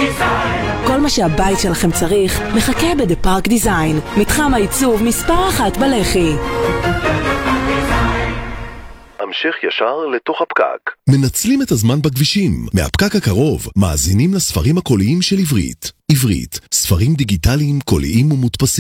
כל מה שהבית שלכם צריך מחכה בדה פארק דיזיין, מתחם העיצוב מספר 1 בלח"י. המשך ישר לתוך הפקק. מנצלים את הזמן בכבישים. מהפקק הקרוב מאזינים לספרים הקוליים של עברית. עברית, ספרים דיגיטליים קוליים ומודפסים.